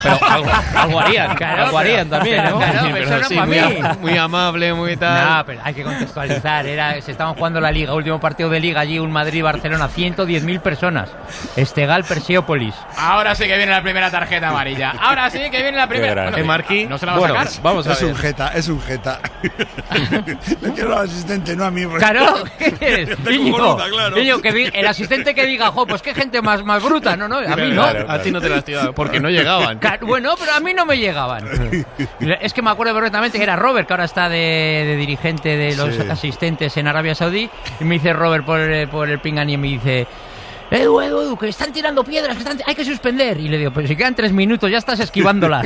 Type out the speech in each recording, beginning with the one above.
Pero algo harían, claro, algo harían también, ¿no? Claro, pero eso no sí, muy amable, muy tal. No, pero hay que contextualizar. Se estaban jugando la Liga, último partido de Liga allí, un Madrid-Barcelona, 110.000 personas. Estegal, Perseópolis. Ahora sí que viene la primera tarjeta amarilla. Ahora sí que viene la primera. Bueno, Marquí, no se la va a sacar. Vamos a ver. Es un jeta. Le quiero al asistente, no a mí. Claro, ¿qué eres? Niño, claro. que el asistente que diga, pues qué gente más bruta. No, a mí no. Claro. A ti no te las tirado porque no llegaban. Bueno, pero a mí no me llegaban. Es que me acuerdo perfectamente que era Robert, que ahora está de dirigente de los asistentes en Arabia Saudí, y me dice Robert por el pinganí y me dice: Edu, que están tirando piedras, hay que suspender. Y le digo, pero si quedan 3 minutos, ya estás esquivándolas.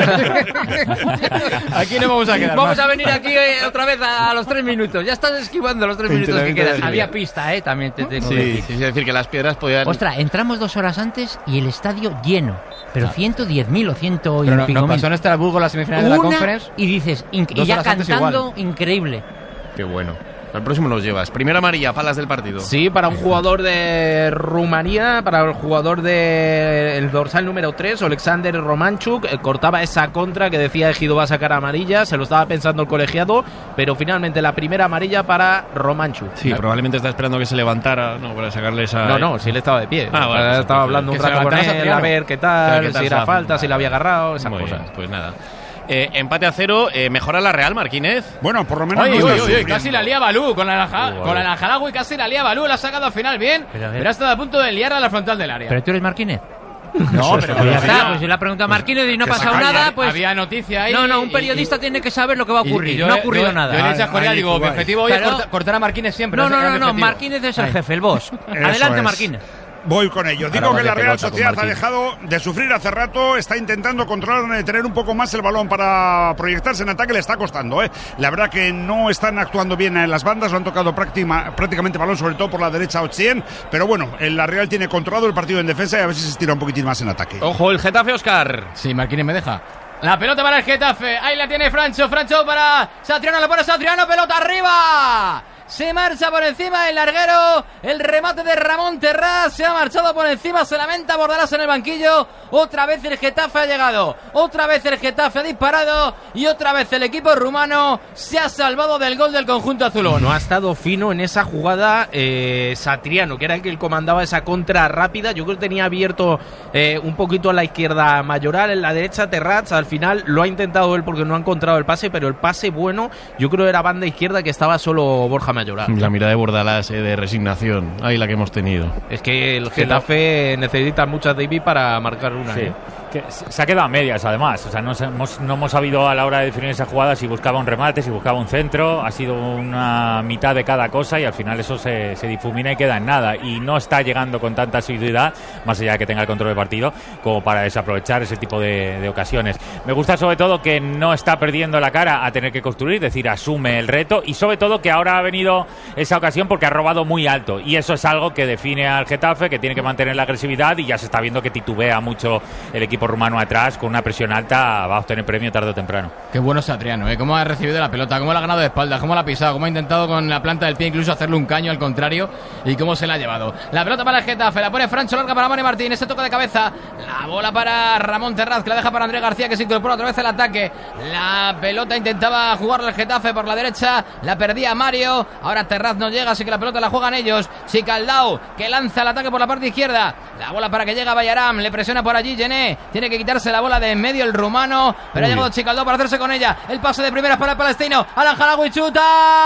Aquí no vamos a quedar. Vamos a venir aquí otra vez a los 3 minutos. Ya estás esquivando los 3 minutos que quedan. Había pista, también te tengo que decir. Sí, es decir, que las piedras podían... Ostras, entramos 2 horas antes y el estadio lleno. Pero 110.000 o 100 y pero pico nos pasó en Estrasburgo la semifinal de la Conference. Y dices, y ya cantando, increíble. Qué bueno. Al próximo nos llevas. Primera amarilla, palas del partido. Sí, para un jugador de Rumanía, para el jugador del dorsal número 3, Alexander Romanchuk, cortaba esa contra que decía Ejido va a sacar amarilla, se lo estaba pensando el colegiado, pero finalmente la primera amarilla para Romanchuk. Sí, probablemente está esperando que se levantara, para sacarle esa... No, sí, él estaba de pie. Bueno, estaba hablando un rato con él, a ver qué tal, si era falta, si la había agarrado, esas muy cosas. Bien, pues nada. Empate a 0, mejora la Real, Marquínez. Bueno, por lo menos casi la lía Balú con la Al-Halawi, casi la lía Balú, la ha sacado al final bien, pero ha estado a punto de liar a la frontal del área. ¿Pero tú eres Marquínez? No, pero ya está, pues si le ha preguntado a Marquínez y no ha pasado nada, pues... Había noticia ahí. No, un periodista tiene que saber lo que va a ocurrir. No ha ocurrido nada. Yo le he dicho a Corea, digo, mi objetivo hoy es cortar a Marquínez siempre. No, Marquínez es el jefe, el boss. Adelante, Marquínez. Voy con ello. Digo que la Real Sociedad ha dejado de sufrir hace rato, está intentando controlar, tener un poco más el balón para proyectarse en ataque, le está costando. La verdad que no están actuando bien en las bandas, lo han tocado prácticamente balón, sobre todo por la derecha Ochien, pero bueno, la Real tiene controlado el partido en defensa y a ver si se estira un poquitín más en ataque. Ojo, el Getafe, Óscar. Sí, Marquínez me deja. La pelota para el Getafe, ahí la tiene Francho para Satriano, la pone Satriano, pelota arriba. Se marcha por encima el larguero, el remate de Ramón Terrás, se ha marchado por encima, se lamenta Bordalás en el banquillo, otra vez el Getafe ha llegado, otra vez el Getafe ha disparado y otra vez el equipo rumano se ha salvado del gol del conjunto azulón. No ha estado fino en esa jugada Satriano, que era el que comandaba esa contra rápida, yo creo que tenía abierto un poquito a la izquierda Mayoral, en la derecha Terrats, al final lo ha intentado él porque no ha encontrado el pase, pero el pase bueno, yo creo era banda izquierda que estaba solo Borja Mayoral. La mirada de Bordalás de resignación, ahí la que hemos tenido. Es que el Getafe necesita muchas David para marcar una. Sí. Que se ha quedado a medias además, o sea, no hemos sabido a la hora de definir esa jugada si buscaba un remate, si buscaba un centro, ha sido una mitad de cada cosa y al final eso se difumina y queda en nada y no está llegando con tanta asiduidad, más allá de que tenga el control del partido, como para desaprovechar ese tipo de ocasiones. Me gusta sobre todo que no está perdiendo la cara a tener que construir, es decir, asume el reto y sobre todo que ahora ha venido esa ocasión porque ha robado muy alto y eso es algo que define al Getafe, que tiene que mantener la agresividad y ya se está viendo que titubea mucho el equipo rumano atrás, con una presión alta va a obtener premio tarde o temprano. Qué bueno Satriano, cómo ha recibido la pelota, cómo la ha ganado de espaldas, cómo la ha pisado, cómo ha intentado con la planta del pie incluso hacerle un caño al contrario y cómo se la ha llevado. La pelota para el Getafe, la pone Francho, larga para Mani Martín, ese toque de cabeza, la bola para Ramón Terraz, que la deja para Andrés García, que se incorpora otra vez al ataque. La pelota intentaba jugarle el Getafe por la derecha, la perdía Mario, ahora Terraz no llega, así que la pelota la juegan ellos. Chicaldao, que lanza el ataque por la parte izquierda, la bola para que llega Bayaram, le presiona por allí Gené, tiene que quitarse la bola de en medio el rumano, pero ha llegado Chicaldao para hacerse con ella, el pase de primeras para el palestino, Al-Halawi chuta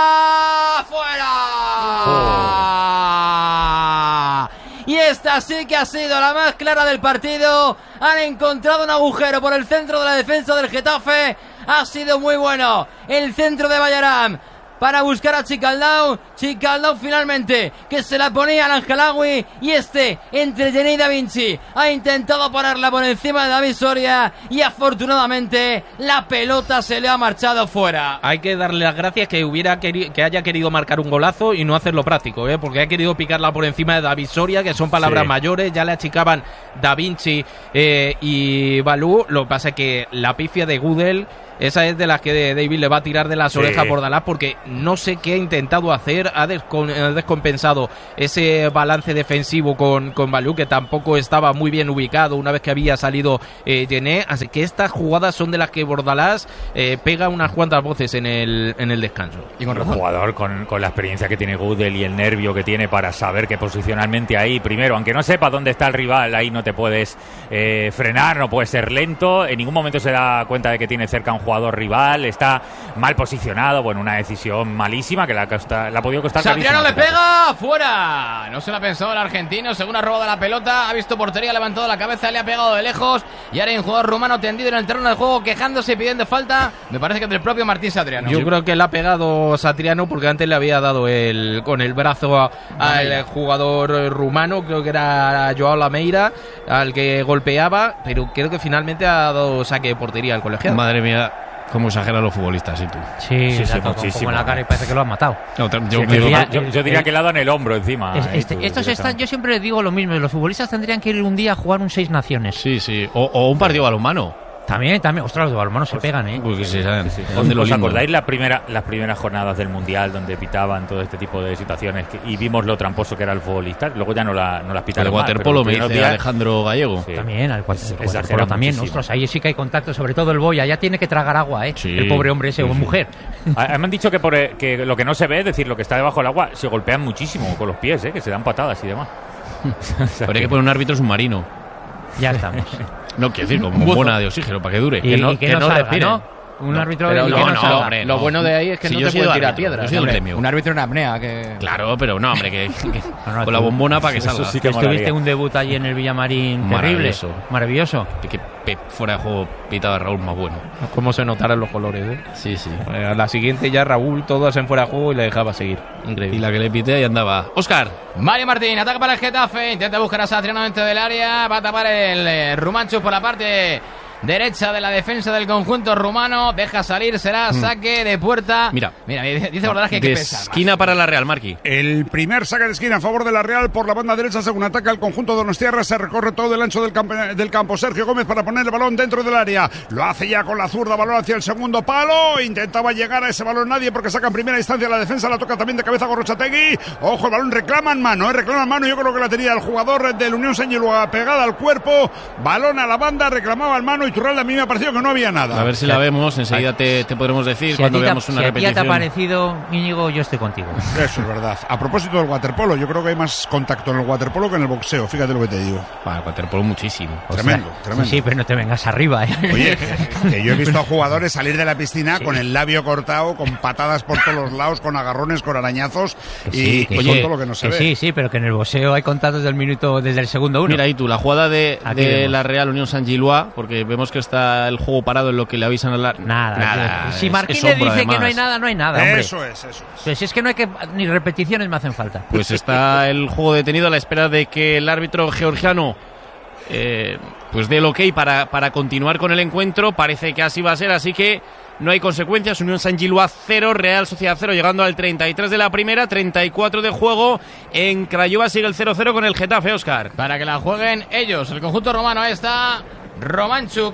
fuera. Y esta sí que ha sido la más clara del partido. Han encontrado un agujero por el centro de la defensa del Getafe. Ha sido muy bueno el centro de Bayaram para buscar a Chicaldao finalmente, que se la ponía al Al-Halawi, y entre Gené y Da Vinci ha intentado ponerla por encima de David Soria y afortunadamente la pelota se le ha marchado fuera. Hay que darle las gracias que haya querido marcar un golazo y no hacerlo práctico, porque ha querido picarla por encima de David Soria, que son palabras mayores, ya le achicaban Da Vinci y Balú. Lo que pasa es que la pifia de Gudel esa es de las que David le va a tirar de las orejas a Bordalás, porque no sé qué ha intentado hacer, ha descompensado ese balance defensivo con Balú, que tampoco estaba muy bien ubicado una vez que había salido Gené, así que estas jugadas son de las que Bordalás pega unas cuantas voces en el descanso. Y con un jugador con la experiencia que tiene Gudel y el nervio que tiene para saber que posicionalmente ahí, primero, aunque no sepa dónde está el rival, ahí no te puedes frenar, no puedes ser lento, en ningún momento se da cuenta de que tiene cerca un jugador rival, está mal posicionado, bueno, una decisión malísima que le ha podido costar. Satriano le pega, fuera, no se la pensó el argentino, según ha robado la pelota, ha visto portería, ha levantado la cabeza, le ha pegado de lejos y ahora hay un jugador rumano tendido en el terreno del juego quejándose y pidiendo falta, me parece que del propio Martín Satriano. Yo creo que le ha pegado Satriano porque antes le había dado con el brazo al jugador rumano, creo que era Joao Lameira, al que golpeaba, pero creo que finalmente ha dado saque de portería al colegiado. Madre mía, cómo exageran los futbolistas, ¿y tú? Sí, muchísimo. En la cara y parece que lo han matado. No, yo diría que le ha dado en el hombro encima. Estos están, yo siempre digo lo mismo, los futbolistas tendrían que ir un día a jugar un 6 Naciones. Sí, o un partido balonmano. También, ostras, los de balonmano se pegan, ¿eh? Porque sí. ¿Os acordáis las primeras jornadas del Mundial donde pitaban todo este tipo de situaciones y vimos lo tramposo que era el futbolista? Luego ya no las pitaron. El waterpolo me dice Alejandro Gallego. Sí. También, el waterpolo también. Ostras, ahí sí que hay contacto, sobre todo el Boya, ya tiene que tragar agua, ¿eh? Sí. El pobre hombre ese, o mujer. Me han dicho que lo que no se ve, es decir, lo que está debajo del agua, se golpean muchísimo con los pies, que se dan patadas y demás. Habría que poner un árbitro submarino. Ya estamos. No, quiero decir, como bombona de oxígeno para que dure. Que no respire, ¿no? Un árbitro hombre, lo bueno de ahí es que no te puede tirar piedras. Un árbitro en apnea que... Claro, pero no, hombre, que con la bombona para que salga. Sí que estuviste un debut allí en el Villamarín terrible. Maravilloso. Que fuera de juego pitaba Raúl más bueno. Cómo se notaron los colores, ¿eh? Sí. A la siguiente ya Raúl todas en fuera de juego y le dejaba seguir. Increíble. Y la que le pité ahí andaba. Óscar. Mario Martín, ataca para el Getafe, intenta buscar a Satriano dentro del área, va a tapar el Rumanchuk por la parte derecha de la defensa del conjunto rumano, deja salir, será saque de puerta. Mira, dice Bordalás que hay que pesar. Esquina para la Real, Marqui. El primer saque de esquina a favor de la Real por la banda derecha, según ataca el conjunto donostiarra, se recorre todo el ancho del campo. Sergio Gómez para poner el balón dentro del área, lo hace ya con la zurda, balón hacia el segundo palo, intentaba llegar a ese balón nadie porque saca en primera instancia la defensa, la toca también de cabeza Gorrochategui, ojo, el balón reclama en mano, yo creo que la tenía el jugador del Unión Saint-Gilloise pegada al cuerpo, balón a la banda, reclamaba en mano y Turralde, a mí me ha parecido que no había nada. A ver si la vemos, enseguida te podremos decir cuando veamos una repetición. Si a ti te ha parecido, Íñigo, yo estoy contigo. Eso es verdad. A propósito del waterpolo, yo creo que hay más contacto en el waterpolo que en el boxeo, fíjate lo que te digo. Para el waterpolo muchísimo. Tremendo. Sí, pero no te vengas arriba, ¿eh? Oye, que yo he visto a jugadores salir de la piscina con el labio cortado, con patadas por todos los lados, con agarrones, con arañazos y con todo lo que no se ve. Sí, pero que en el boxeo hay contactos desde el segundo uno. Mira ahí tú, la jugada de la Real Unión Saint-Gilloise, porque vemos que está el juego parado en lo que le avisan a la... Nada. Si Marquín le dice además que no hay nada, hombre. Eso es. Pues es que no hay que... Ni repeticiones me hacen falta. Pues está el juego detenido a la espera de que el árbitro georgiano pues dé el ok para continuar con el encuentro. Parece que así va a ser, así que no hay consecuencias. Unión Saint-Gilloise 0, Real Sociedad 0, llegando al 33 de la primera, 34 de juego. En Craiova sigue el 0-0 con el Getafe, Óscar. Para que la jueguen ellos, el conjunto romano. Ahí está Romanchuk,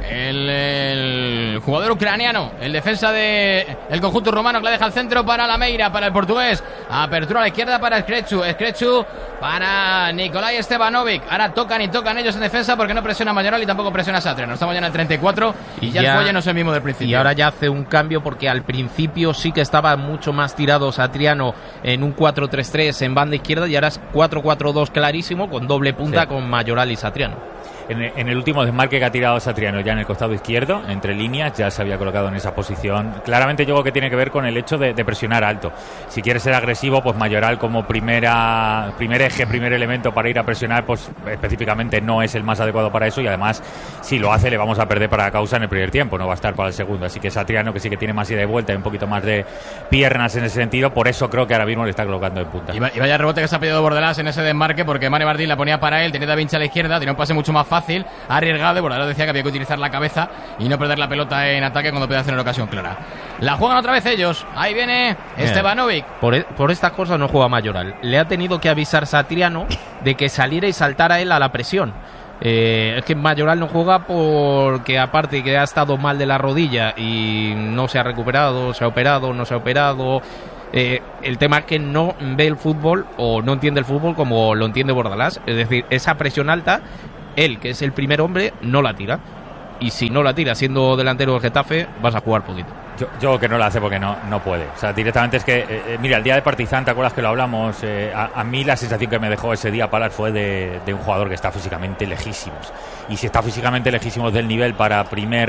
el jugador ucraniano, el defensa del conjunto rumano, que le deja al centro para Lameira, para el portugués, apertura a la izquierda para Skrechu para Nikolai Stevanovic. Ahora tocan ellos en defensa porque no presiona Mayoral y tampoco presiona Satriano. Estamos ya en el 34 y ya el fuelle no es el mismo del principio. Y ahora ya hace un cambio porque al principio sí que estaba mucho más tirado Satriano en un 4-3-3 en banda izquierda y ahora es 4-4-2 clarísimo con doble punta con Mayoral y Satriano. En el último desmarque que ha tirado Satriano ya en el costado izquierdo, entre líneas, ya se había colocado en esa posición. Claramente yo creo que tiene que ver con el hecho de presionar alto. Si quiere ser agresivo, pues Mayoral como primer elemento para ir a presionar, pues específicamente no es el más adecuado para eso, y además si lo hace le vamos a perder para causa en el primer tiempo, no va a estar para el segundo. Así que Satriano, que sí que tiene más ida y vuelta y un poquito más de piernas en ese sentido, por eso creo que ahora mismo le está colocando en punta. Y vaya rebote que se ha pedido Bordalás en ese desmarque, porque Mario Martín la ponía para él, tenía Da Vinci a la izquierda, tenía un pase mucho más fácil, arriesgado, y Bordalás decía que había que utilizar la cabeza y no perder la pelota en ataque cuando puede hacer una ocasión clara. La juegan otra vez ellos, ahí viene Stevanovic. Por estas cosas no juega Mayoral, le ha tenido que avisar Satriano de que saliera y saltara él a la presión, Es que Mayoral no juega porque, aparte que ha estado mal de la rodilla y no se ha recuperado, se ha operado, no se ha operado. El tema es que no ve el fútbol o no entiende el fútbol como lo entiende Bordalás. Es decir, esa presión alta, él, que es el primer hombre, no la tira. Y si no la tira siendo delantero del Getafe, vas a jugar poquito. Yo que no la hace porque no puede. O sea, directamente es que, mira, el día de Partizan, ¿te acuerdas que lo hablamos? A mí la sensación que me dejó ese día Palas fue de un jugador que está físicamente lejísimos. Y si está físicamente lejísimos del nivel para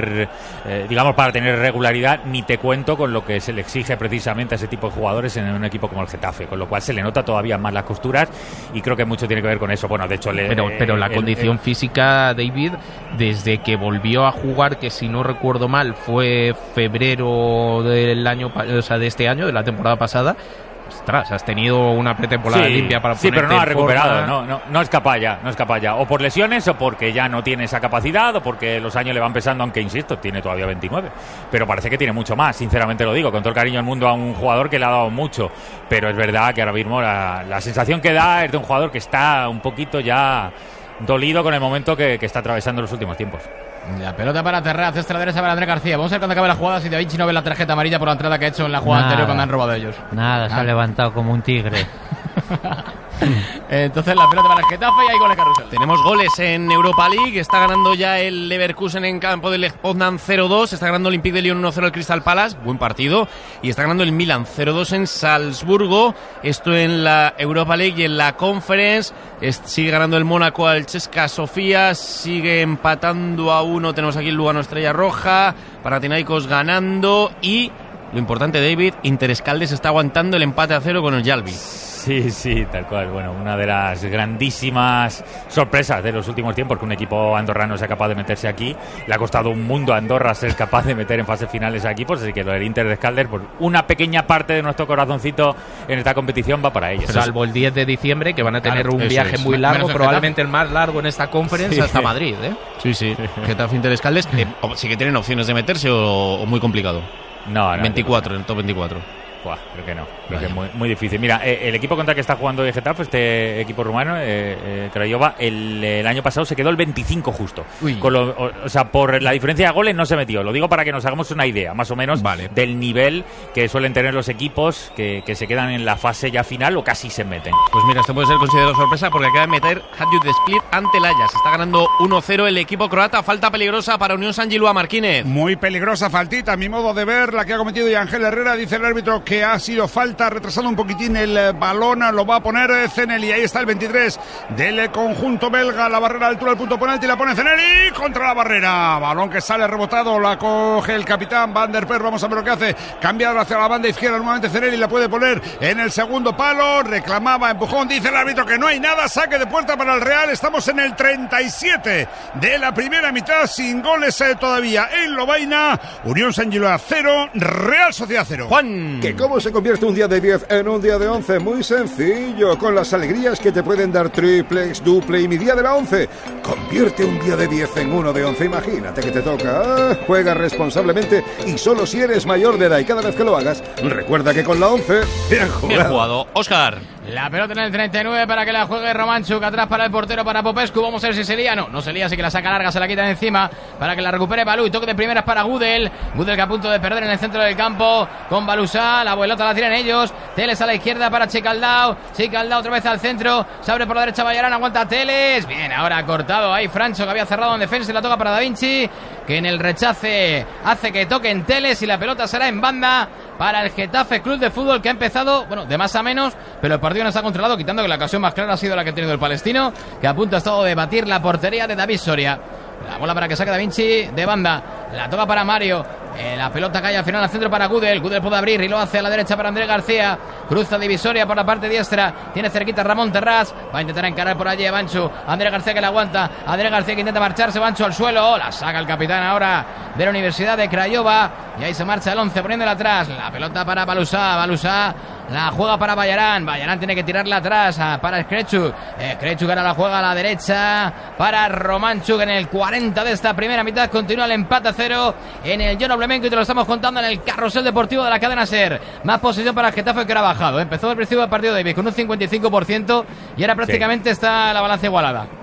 para tener regularidad, ni te cuento con lo que se le exige precisamente a ese tipo de jugadores en un equipo como el Getafe, con lo cual se le nota todavía más las costuras y creo que mucho tiene que ver con eso. Bueno, de hecho... Pero la condición física, David, desde que volvió a jugar, que si no recuerdo mal, fue febrero del año, o sea, de este año, de la temporada pasada. Ostras, has tenido una pretemporada limpia para ponerte pero no ha recuperado, forma. no es capaz ya, o por lesiones o porque ya no tiene esa capacidad o porque los años le van pesando, aunque insisto, tiene todavía 29, pero parece que tiene mucho más, sinceramente lo digo, con todo el cariño del mundo a un jugador que le ha dado mucho, pero es verdad que ahora mismo la sensación que da es de un jugador que está un poquito ya dolido con el momento que está atravesando en los últimos tiempos. La pelota para Terraz, extra derecha para Andrés García. Vamos a ver cuando acabe la jugada si Da Vinci no ve la tarjeta amarilla por la entrada que ha hecho en la jugada anterior cuando han robado ellos. Se ha levantado como un tigre. Entonces la pelota para el Getafe y hay goles carrusel. Tenemos goles en Europa League. Está ganando ya el Leverkusen en campo del Poznan 0-2. Está ganando el Olympique de Lyon 1-0 el Crystal Palace. Buen partido. Y está ganando el Milan 0-2 en Salzburgo. Esto en la Europa League y en la Conference. Sigue ganando el Mónaco al Cesca Sofía. Sigue empatando a 1. Tenemos aquí el Lugano Estrella Roja. Panathinaikos ganando. Y lo importante, David, Interescaldes está aguantando el empate a 0 con el Yalbi. Sí, tal cual. Bueno, una de las grandísimas sorpresas de los últimos tiempos que un equipo andorrano sea capaz de meterse aquí. Le ha costado un mundo a Andorra ser capaz de meter en fases finales a equipos, así que lo del Inter de Escaldes, por una pequeña parte de nuestro corazoncito en esta competición va para ellos. Salvo el 10 de diciembre, que van a tener un viaje muy largo, probablemente el más largo en esta conferencia hasta Madrid, ¿eh? Sí. Getafe Inter Escaldes, sí que tienen opciones de meterse o muy complicado. No, 24, en el top 24. Creo que no, creo que es muy difícil. Mira, el equipo contra el que está jugando el Getafe, este equipo rumano, Craiova, el año pasado se quedó el 25 justo. O sea, por la diferencia de goles no se metió. Lo digo para que nos hagamos una idea, más o menos, del nivel que suelen tener los equipos que se quedan en la fase ya final o casi se meten. Pues mira, esto puede ser considerado sorpresa porque acaba de meter Hajduk de Split ante el Ajax. Está ganando 1-0 el equipo croata. Falta peligrosa para Unión San Gilois, Marquínez. Muy peligrosa faltita, a mi modo de ver, la que ha cometido Ángel Herrera. Dice el árbitro que ha sido falta, retrasando un poquitín el balón, lo va a poner Zeneli. Ahí está el 23 del conjunto belga, la barrera a altura del punto penalti, la pone Zeneli contra la barrera, balón que sale rebotado, la coge el capitán Van der Perl. Vamos a ver lo que hace, cambiar hacia la banda izquierda nuevamente Zeneli, la puede poner en el segundo palo, reclamaba empujón, dice el árbitro que no hay nada, saque de puerta para el Real. Estamos en el 37 de la primera mitad, sin goles todavía en Lovaina. Unión San Gilois 0, Real Sociedad 0. Juan, ¿que cómo se convierte un día de 10 en un día de 11? Muy sencillo, con las alegrías que te pueden dar triplex, duple y mi día de la 11. Convierte un día de 10 en uno de 11. Imagínate que te toca. Juega responsablemente y solo si eres mayor de edad, y cada vez que lo hagas, recuerda que con la 11, bien jugado. Óscar. La pelota en el 39 para que la juegue Romanchuk, atrás para el portero, para Popescu. Vamos a ver si se lía. No se lía, así que la saca larga, se la quita de encima para que la recupere Balú. Y toque de primeras para Gudel que a punto de perder en el centro del campo con Balusá. La vuelota la tiran ellos. Teles a la izquierda para Chicaldao otra vez al centro, se abre por la derecha Bayarán, aguanta Teles. Bien, ahora ha cortado ahí Francho, que había cerrado en defensa, y la toca para Da Vinci, que en el rechace hace que toquen Teles, y la pelota será en banda para el Getafe Club de Fútbol, que ha empezado, de más a menos, pero el partido no está controlado, quitando que la ocasión más clara ha sido la que ha tenido el palestino, que a punto ha estado de batir la portería de David Soria. La bola para que saque Da Vinci de banda, la toca para Mario. La pelota cae al final al centro para Gudel puede abrir y lo hace a la derecha para Andrés García, cruza divisoria por la parte diestra, tiene cerquita Ramón Terrás, va a intentar encarar por allí a Banchu, Andrés García que la aguanta, Andrés García que intenta marcharse, Banchu al suelo, la saca el capitán ahora de la Universidad de Craiova, y ahí se marcha el 11 poniéndola atrás, la pelota para Balusá la juega para Bayarán tiene que tirarla atrás para Skrichuk ahora la juega a la derecha para Romanchuk en el 40 de esta primera mitad. Continúa el empate a 0 en el John Oblemenko, y te lo estamos contando en el carrusel deportivo de la cadena SER. Más posesión para el Getafe, que era bajado. Empezó el principio del partido David con un 55% y ahora prácticamente está la balanza igualada.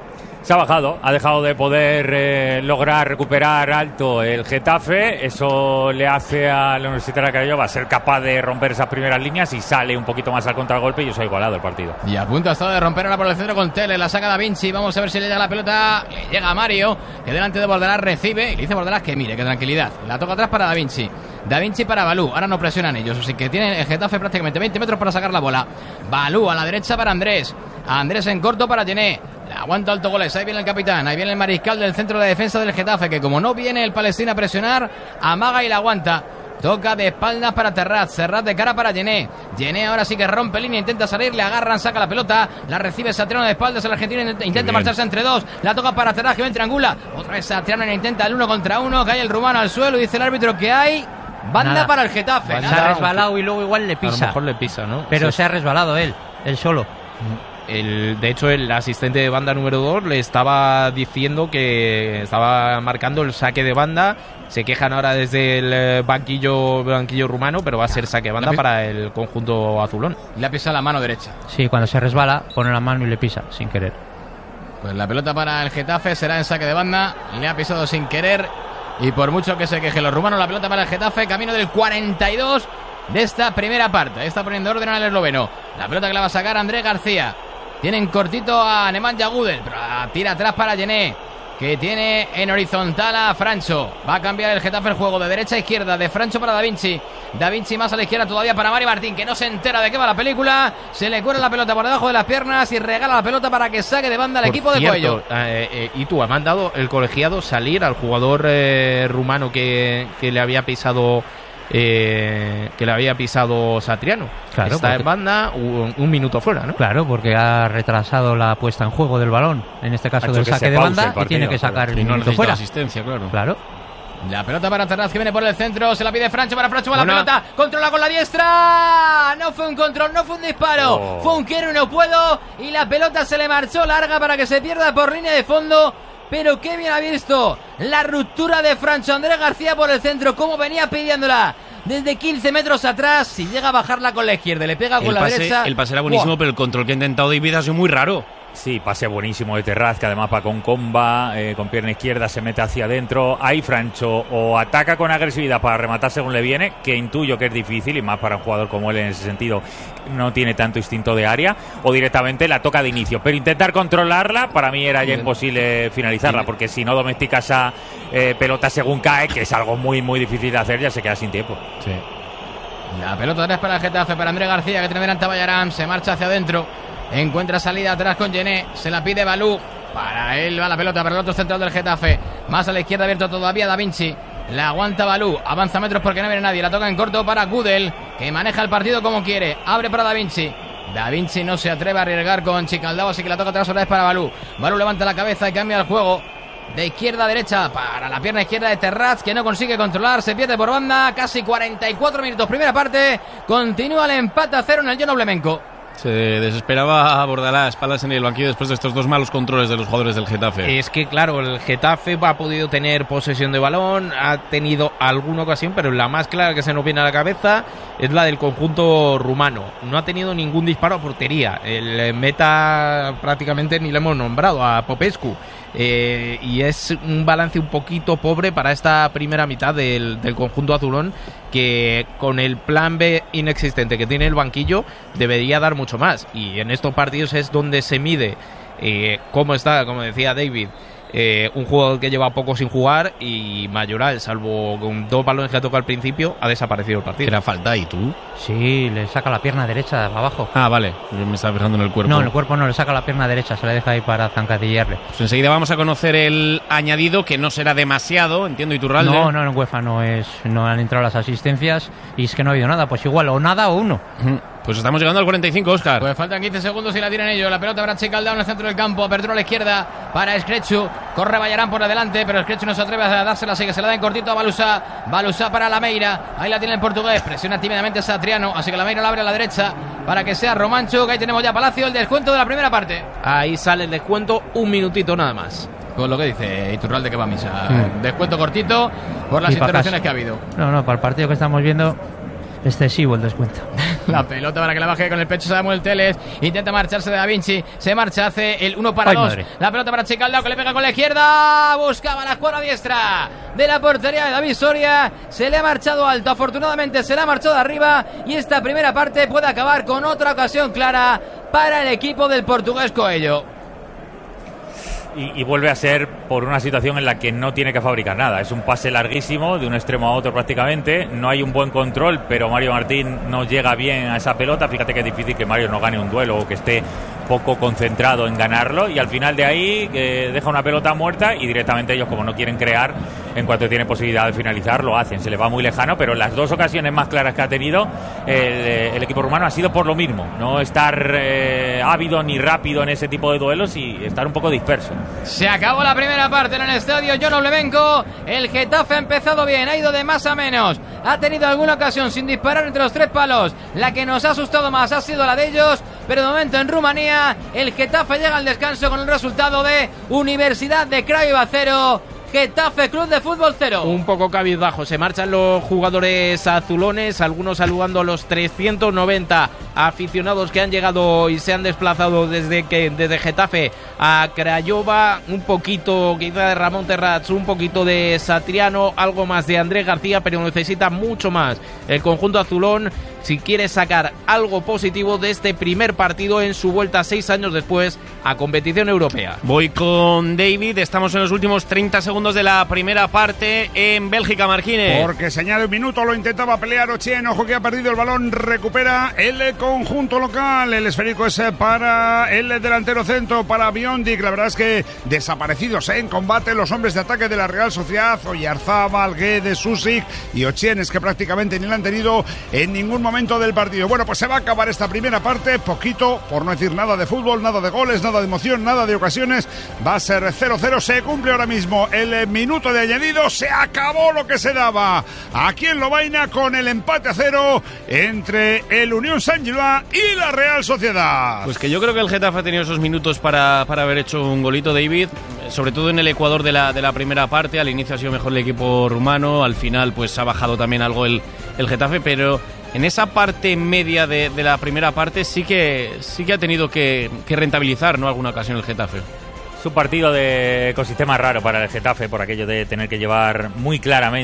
Se ha bajado, ha dejado de poder lograr recuperar alto el Getafe. Eso le hace a la Universitaria de Craiova ser capaz de romper esas primeras líneas y sale un poquito más al contragolpe y eso ha igualado el partido. Y a punto ha estado de romper ahora por el centro con Tele, la saca Da Vinci. Vamos a ver si le llega la pelota. Le llega a Mario, que delante de Bordelás recibe. Y le dice Bordelás que mire, que tranquilidad. La toca atrás para Da Vinci. Da Vinci para Balú. Ahora no presionan ellos, así que tiene el Getafe prácticamente 20 metros para sacar la bola. Balú a la derecha para Andrés. Andrés en corto para Gené. Aguanta Alto Goles, ahí viene el capitán, ahí viene el mariscal del centro de defensa del Getafe, que como no viene el Palestina a presionar, amaga y la aguanta. Toca de espaldas para Terraz, Serrat de cara para Gené. Gené ahora sí que rompe línea, intenta salir, le agarran, saca la pelota, la recibe Satriano de espaldas, el argentino intenta marcharse entre dos, la toca para Terraz, que va en triangula, otra vez Satriano intenta el 1 contra 1, cae el rumano al suelo y dice el árbitro que hay banda Nada. para el Getafe. Se ha resbalado y luego igual le pisa. A lo mejor le pisa, ¿no? Pero Sí. se ha resbalado él solo. De hecho, el asistente de banda número 2 le estaba diciendo que estaba marcando el saque de banda. Se quejan ahora desde el banquillo rumano, pero va a ser saque de banda para el conjunto azulón. Le ha pisado la mano derecha. Sí, cuando se resbala, pone la mano y le pisa, sin querer. Pues la pelota para el Getafe será en saque de banda. Le ha pisado sin querer. Y por mucho que se quejen los rumanos, la pelota para el Getafe, camino del 42 de esta primera parte. Está poniendo orden al esloveno. La pelota que la va a sacar Andrés García. Tienen cortito a Nemanja Gudel, pero tira atrás para Gené, que tiene en horizontal a Francho. Va a cambiar el Getafe el juego de derecha a izquierda, de Francho para Da Vinci. Da Vinci más a la izquierda todavía para Mario Martín, que no se entera de qué va la película. Se le cuela la pelota por debajo de las piernas y regala la pelota para que saque de banda al equipo de Cuello. Y tú, ha mandado el colegiado salir al jugador rumano que le había pisado Satriano. Claro, está porque... en banda un minuto fuera, ¿no? Claro, porque ha retrasado la puesta en juego del balón, en este caso del saque de banda, y tiene que sacar el minuto fuera. Asistencia, claro. Claro. La pelota para Terraz, que viene por el centro, se la pide Francho para Francho, va la pelota, controla con la diestra, no fue un control, no fue un disparo, fue un quiero y no puedo, y la pelota se le marchó larga para que se pierda por línea de fondo. Pero qué bien ha visto la ruptura de Francho Andrés García por el centro, como venía pidiéndola desde 15 metros atrás. Si llega a bajarla con la izquierda, le pega con la derecha. El pase era buenísimo, pero el control que ha intentado David ha sido muy raro. Sí, pase buenísimo de Terraz, que además va con comba, con pierna izquierda se mete hacia adentro. Ahí Francho o ataca con agresividad para rematar según le viene, que intuyo que es difícil, y más para un jugador como él en ese sentido, no tiene tanto instinto de área, o directamente la toca de inicio. Pero intentar controlarla, para mí era ya imposible finalizarla, porque si no domestica esa pelota según cae, que es algo muy, muy difícil de hacer, ya se queda sin tiempo. Sí. La pelota atrás para el Getafe, para Andrés García, que tiene delante a Bayarán, se marcha hacia adentro. Encuentra salida atrás con Gené, se la pide Balú, para él va la pelota para el otro central del Getafe, más a la izquierda abierto todavía Da Vinci, la aguanta Balú, avanza metros porque no viene nadie, la toca en corto para Gudel, que maneja el partido como quiere, abre para Da Vinci. Da Vinci no se atreve a arriesgar con Chicaldao, así que la toca atrás otra vez para Balú. Balú levanta la cabeza y cambia el juego de izquierda a derecha para la pierna izquierda de Terraz, que no consigue controlar, se pierde por banda. Casi 44 minutos primera parte, continúa el empate a 0 en el John Oblemenko. Se desesperaba Bordalás, Palas en el banquillo después de estos dos malos controles de los jugadores del Getafe. Es que claro, el Getafe ha podido tener posesión de balón, ha tenido alguna ocasión, pero la más clara que se nos viene a la cabeza es la del conjunto rumano. No ha tenido ningún disparo a portería. El meta prácticamente ni le hemos nombrado, a Popescu. Y es un balance un poquito pobre para esta primera mitad del conjunto azulón, que con el plan B inexistente que tiene el banquillo debería dar mucho más, y en estos partidos es donde se mide cómo está, como decía David, un jugador que lleva poco sin jugar, y Mayoral, salvo con dos balones que ha tocado al principio, ha desaparecido el partido. ¿Era falta y tú? Sí, le saca la pierna derecha abajo. Ah, vale, yo me estaba fijando en el cuerpo. No, en el cuerpo no, le saca la pierna derecha, se la deja ahí para zancadillarle. Pues enseguida vamos a conocer el añadido, que no será demasiado, entiendo, Iturralde. No, en UEFA no han entrado las asistencias, y es que no ha habido nada, pues igual o nada o uno. Pues estamos llegando al 45, Óscar. Pues faltan 15 segundos y la tienen ellos. La pelota para Chicaldao en el centro del campo. Apertura a la izquierda para Escrechu. Corre Bayarán por adelante, pero Escrechu no se atreve a dársela, así que se la da en cortito a Balusá. Balusá para Lameira. Ahí la tiene el portugués. Presiona tímidamente a Satriano, así que Lameira la abre a la derecha para que sea Romancho. Que ahí tenemos ya Palacio, el descuento de la primera parte. Ahí sale el descuento, un minutito nada más. Con lo que dice Iturralde, que va a misa. Descuento cortito por las interrupciones que ha habido. No, para el partido que estamos viendo... excesivo el descuento. La pelota para que la baje con el pecho Samuel Teles. Intenta marcharse de Da Vinci. Se marcha, hace el 1-2. La pelota para Chicaldao, que le pega con la izquierda. Buscaba la escuadra diestra de la portería de David Soria. Se le ha marchado alto. Afortunadamente se le ha marchado arriba. Y esta primera parte puede acabar con otra ocasión clara para el equipo del portugués Coello. Y vuelve a ser por una situación en la que no tiene que fabricar nada. Es un pase larguísimo de un extremo a otro prácticamente. No hay un buen control, pero Mario Martín no llega bien a esa pelota. Fíjate que es difícil que Mario no gane un duelo o que esté poco concentrado en ganarlo. Y al final de ahí deja una pelota muerta y directamente ellos, como no quieren crear, en cuanto tienen posibilidad de finalizar, lo hacen. Se les va muy lejano, pero las dos ocasiones más claras que ha tenido el equipo rumano ha sido por lo mismo. No estar ávido ni rápido en ese tipo de duelos y estar un poco disperso. Se acabó la primera parte en el estadio John Oblemenko. El Getafe ha empezado bien, ha ido de más a menos. Ha tenido alguna ocasión sin disparar entre los 3 palos. La que nos ha asustado más ha sido la de ellos. Pero de momento en Rumanía el Getafe llega al descanso con el resultado de Universidad de Craiova 0, Getafe Club de Fútbol 0. Un poco cabizbajo, se marchan los jugadores azulones, algunos saludando a los 390 aficionados que han llegado y se han desplazado desde Getafe a Craiova. Un poquito quizá de Ramón Terrats, un poquito de Satriano, algo más de Andrés García, pero necesita mucho más el conjunto azulón si quiere sacar algo positivo de este primer partido en su vuelta 6 años después a competición europea. Voy con David, estamos en los últimos 30 segundos de la primera parte en Bélgica, Marquines. Porque se añade un minuto, lo intentaba pelear Ochien, ojo que ha perdido el balón, recupera el conjunto local, el esférico es para el delantero centro, para Biondic. La verdad es que desaparecidos en combate los hombres de ataque de la Real Sociedad, Oyarzábal, Guedes, Susic y Ochien, es que prácticamente ni la han tenido en ningún momento del partido. Bueno, pues se va a acabar esta primera parte, poquito, por no decir nada de fútbol, nada de goles, nada de emoción, nada de ocasiones. Va a ser 0-0, se cumple ahora mismo el minuto de añadido, se acabó lo que se daba aquí en Lovaina con el empate a 0 entre el Unión Saint-Gilloise y la Real Sociedad. Pues que yo creo que el Getafe ha tenido esos minutos para haber hecho un golito, David, sobre todo en el Ecuador de la primera parte. Al inicio ha sido mejor el equipo rumano, al final pues ha bajado también algo el Getafe, pero en esa parte media de la primera parte sí que ha tenido que rentabilizar, ¿no?, alguna ocasión el Getafe. Es un partido de ecosistema raro para el Getafe, por aquello de tener que llevar muy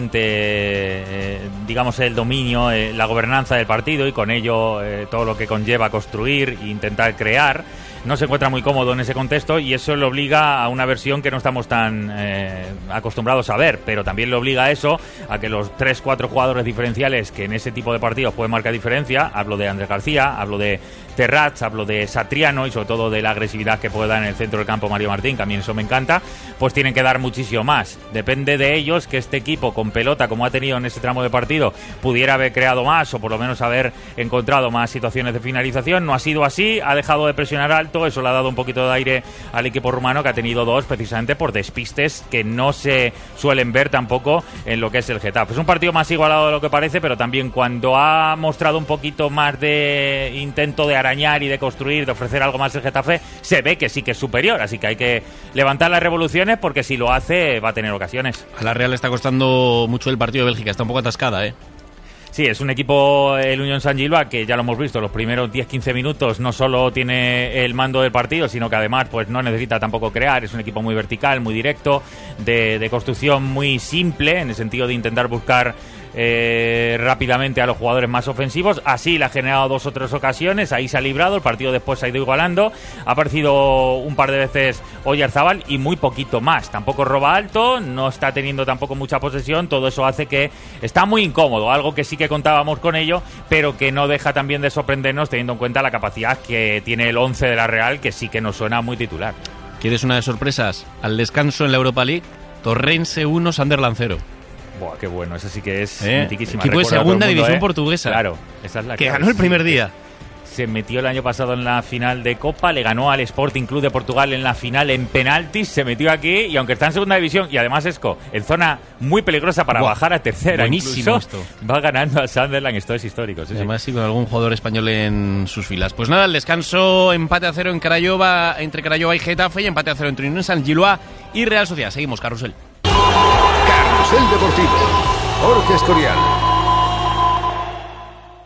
claramente, digamos, el dominio, la gobernanza del partido y con ello todo lo que conlleva construir e intentar crear. No se encuentra muy cómodo en ese contexto y eso le obliga a una versión que no estamos tan acostumbrados a ver, pero también le obliga a eso, a que los 3-4 jugadores diferenciales que en ese tipo de partidos pueden marcar diferencia, hablo de Andrés García, hablo de Terrats, hablo de Satriano y sobre todo de la agresividad que puede dar en el centro del campo Mario Martín, que a mí eso me encanta, pues tienen que dar muchísimo más. Depende de ellos que este equipo con pelota, como ha tenido en ese tramo de partido, pudiera haber creado más o por lo menos haber encontrado más situaciones de finalización. No ha sido así, ha dejado de presionar alto, eso le ha dado un poquito de aire al equipo rumano, que ha tenido 2 precisamente por despistes que no se suelen ver tampoco en lo que es el Getafe. Es un partido más igualado de lo que parece, pero también cuando ha mostrado un poquito más de intento de arañar y de construir, de ofrecer algo más el Getafe, se ve que sí que es superior, así que hay que levantar las revoluciones porque si lo hace va a tener ocasiones. A la Real le está costando mucho el partido de Bélgica, está un poco atascada, ¿eh? Sí, es un equipo, el Unión Saint-Gilloise, que ya lo hemos visto, los primeros 10-15 minutos no solo tiene el mando del partido, sino que además pues no necesita tampoco crear. Es un equipo muy vertical, muy directo, de construcción muy simple, en el sentido de intentar buscar rápidamente a los jugadores más ofensivos. Así le ha generado 2 o 3 ocasiones, ahí se ha librado, el partido después se ha ido igualando, ha aparecido un par de veces Oyarzábal y muy poquito más, tampoco roba alto, no está teniendo tampoco mucha posesión, todo eso hace que está muy incómodo, algo que sí que contábamos con ello, pero que no deja también de sorprendernos teniendo en cuenta la capacidad que tiene el 11 de la Real, que sí que nos suena muy titular. ¿Quieres una de sorpresas? Al descanso en la Europa League, Torrense 1, Sunderland 0. Buah, qué bueno, esa sí que es mitiquísima. Equipo de segunda división portuguesa. Claro, esa es la que ganó el primer día. Se metió el año pasado en la final de Copa, le ganó al Sporting Club de Portugal en la final en penaltis, se metió aquí y aunque está en segunda división y además es en zona muy peligrosa para bajar a tercera, buenísimo esto. Va ganando al Sunderland, esto es histórico. Sí, además sí, con algún jugador español en sus filas. Pues nada, el descanso, empate a 0 en Craiova, entre Craiova y Getafe, y empate a 0 entre Unión Saint-Gilloise y Real Sociedad. Seguimos, Carrusel. Carrusel Deportivo, Jorge Escorial.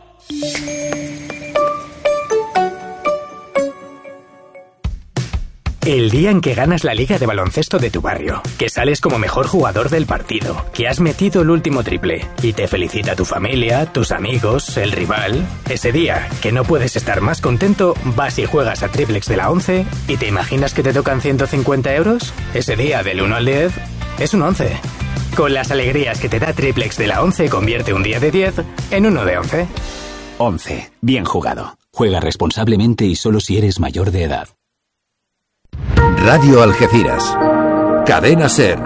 día en que ganas la liga de baloncesto de tu barrio, que sales como mejor jugador del partido, que has metido el último triple y te felicita tu familia, tus amigos, el rival. Ese día, que no puedes estar más contento, vas y juegas a Triplex de la 11 y te imaginas que te tocan 150 euros. Ese día, del 1 al 10, es un 11. Con las alegrías que te da Triplex de la 11, convierte un día de 10 en uno de 11. 11. Bien jugado. Juega responsablemente y solo si eres mayor de edad. Radio Algeciras. Cadena SER.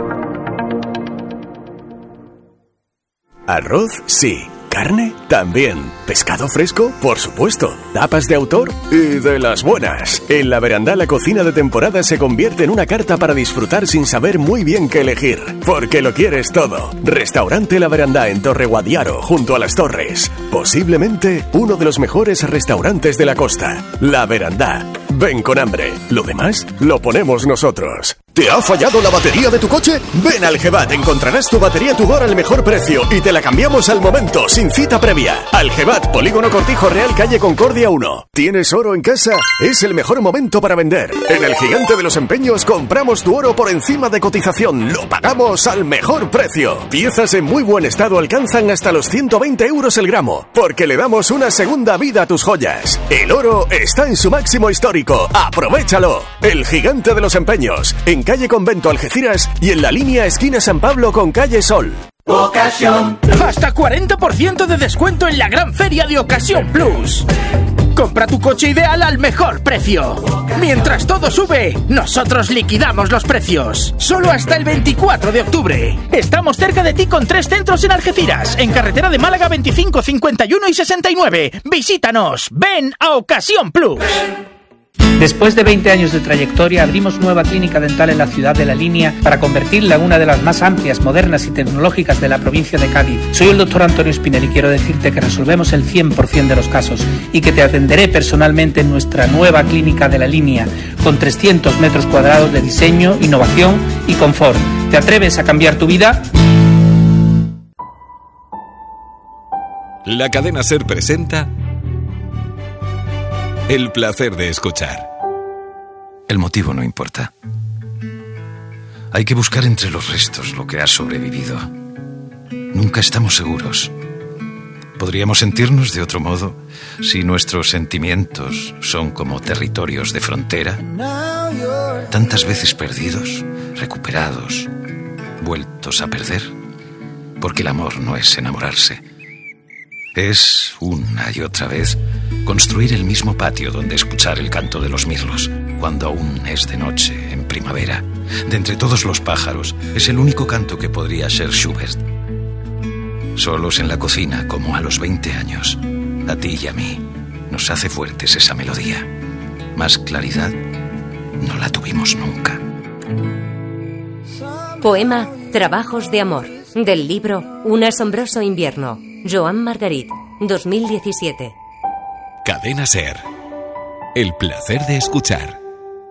Arroz, sí. Carne, también. Pescado fresco, por supuesto. Tapas de autor y de las buenas. En La Verandá la cocina de temporada se convierte en una carta para disfrutar sin saber muy bien qué elegir. Porque lo quieres todo. Restaurante La Verandá en Torre Guadiaro, junto a las Torres. Posiblemente uno de los mejores restaurantes de la costa. La Verandá. Ven con hambre. Lo demás lo ponemos nosotros. ¿Te ha fallado la batería de tu coche? Ven al Algebat, encontrarás tu batería Tudor al mejor precio y te la cambiamos al momento, sin cita previa. Algebat, Polígono Cortijo Real, calle Concordia 1. ¿Tienes oro en casa? Es el mejor momento para vender. En el Gigante de los Empeños compramos tu oro por encima de cotización. Lo pagamos al mejor precio. Piezas en muy buen estado alcanzan hasta los 120 euros el gramo, porque le damos una segunda vida a tus joyas. El oro está en su máximo histórico. ¡Aprovechalo! El Gigante de los Empeños, en calle Convento Algeciras y en la línea esquina San Pablo con calle Sol. Ocasión. Hasta 40% de descuento en la gran feria de Ocasión Plus. Compra tu coche ideal al mejor precio. Mientras todo sube, nosotros liquidamos los precios. Solo hasta el 24 de octubre. Estamos cerca de ti con 3 centros en Algeciras, en carretera de Málaga 25, 51 y 69. Visítanos. Ven a Ocasión Plus. Después de 20 años de trayectoria, abrimos nueva clínica dental en la ciudad de La Línea para convertirla en una de las más amplias, modernas y tecnológicas de la provincia de Cádiz. Soy el doctor Antonio Espinel y quiero decirte que resolvemos el 100% de los casos y que te atenderé personalmente en nuestra nueva clínica de La Línea, con 300 metros cuadrados de diseño, innovación y confort. ¿Te atreves a cambiar tu vida? La cadena SER presenta El placer de escuchar. El motivo no importa. Hay que buscar entre los restos lo que ha sobrevivido. Nunca estamos seguros. Podríamos sentirnos de otro modo si nuestros sentimientos son como territorios de frontera. Tantas veces perdidos, recuperados, vueltos a perder. Porque el amor no es enamorarse. Es, una y otra vez, construir el mismo patio donde escuchar el canto de los mirlos, cuando aún es de noche, en primavera. De entre todos los pájaros, es el único canto que podría ser Schubert. Solos en la cocina, como a los 20 años, a ti y a mí, nos hace fuertes esa melodía. Más claridad no la tuvimos nunca. Poema Trabajos de amor, del libro Un asombroso invierno, Joan Margarit, 2017. Cadena SER. El placer de escuchar.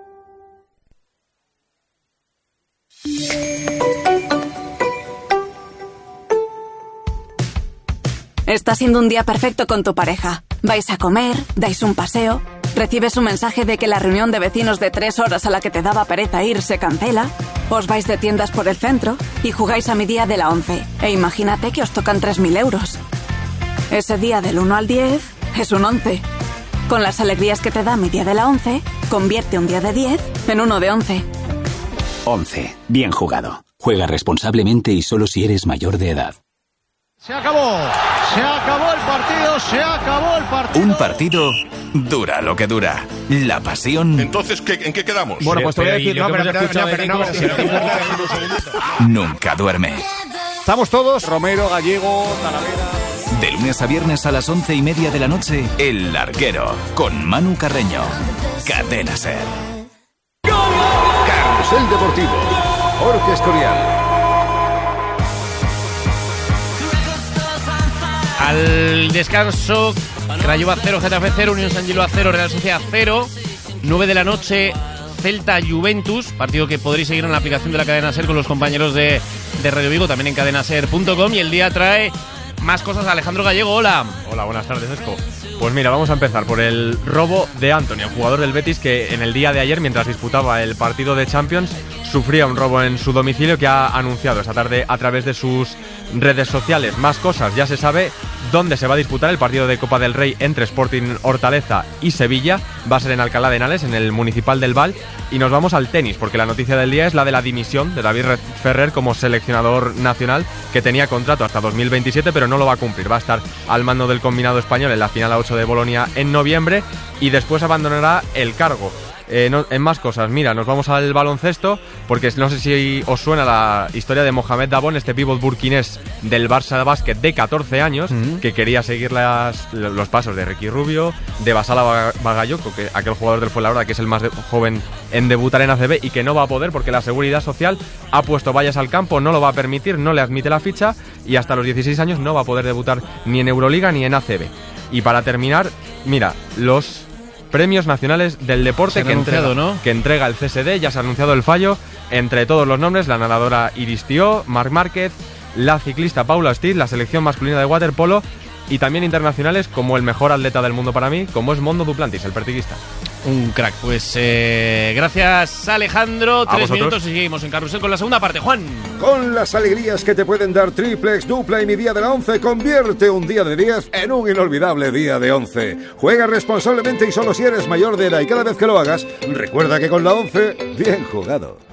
Está siendo un día perfecto con tu pareja. Vais a comer, dais un paseo, recibes un mensaje de que la reunión de vecinos de 3 horas a la que te daba pereza ir se cancela, os vais de tiendas por el centro y jugáis a mi día de la 11. E imagínate que os tocan 3.000 euros. Ese día del 1 al 10 es un 11. Con las alegrías que te da mi día de la 11, convierte un día de 10 en uno de 11. 11. Bien jugado. Juega responsablemente y solo si eres mayor de edad. Se acabó el partido, se acabó el partido. Un partido dura lo que dura. La pasión. Entonces, ¿en qué quedamos? Bueno, pues te voy a decir, nunca duerme. Estamos todos, Romero, Gallego, Talavera. De lunes a viernes a las 11:30 de la noche, El Larguero, con Manu Carreño. Cadena SER. Carrusel Deportivo. Jorge Escorial. Al descanso, Craiova 0, Getafe 0, Unión San Gilloa 0, Real Sociedad 0, 9 de la noche, Celta Juventus, partido que podréis seguir en la aplicación de la cadena SER con los compañeros de Radio Vigo, también en cadenaser.com, y el día trae más cosas. Alejandro Gallego, hola. Hola, buenas tardes, Esco. Pues mira, vamos a empezar por el robo de Anthony, el jugador del Betis que en el día de ayer, mientras disputaba el partido de Champions, sufría un robo en su domicilio, que ha anunciado esta tarde a través de sus redes sociales. Más cosas, ya se sabe dónde se va a disputar el partido de Copa del Rey entre Sporting Hortaleza y Sevilla. Va a ser en Alcalá de Henares, en el Municipal del Val. Y nos vamos al tenis, porque la noticia del día es la de la dimisión de David Ferrer como seleccionador nacional, que tenía contrato hasta 2027, pero no lo va a cumplir. Va a estar al mando del combinado español en la final A8 de Bolonia en noviembre y después abandonará el cargo. En más cosas, mira, nos vamos al baloncesto, porque no sé si os suena la historia de Mohamed Dabón, este pívot burkinés del Barça de básquet de 14 años, que quería seguir los pasos de Ricky Rubio, de Basala Bagayoko, que aquel jugador del Fuenlabrada que es el más joven en debutar en ACB y que no va a poder porque la Seguridad Social ha puesto vallas al campo, no lo va a permitir, no le admite la ficha y hasta los 16 años no va a poder debutar ni en Euroliga ni en ACB. Y para terminar, mira, los Premios Nacionales del Deporte que entrega el CSD. Ya se ha anunciado el fallo. Entre todos los nombres, la nadadora Iris Tió, Marc Márquez, la ciclista Paula Stitt, la selección masculina de waterpolo y también internacionales como el mejor atleta del mundo para mí, como es Mondo Duplantis, el pertiguista. Un crack. Pues gracias, Alejandro. 3 minutos y seguimos en Carrusel con la segunda parte. Juan. Con las alegrías que te pueden dar triplex, dupla y mi día de la 11, convierte un día de 10 en un inolvidable día de 11. Juega responsablemente y solo si eres mayor de edad, y cada vez que lo hagas, recuerda que con la 11, bien jugado.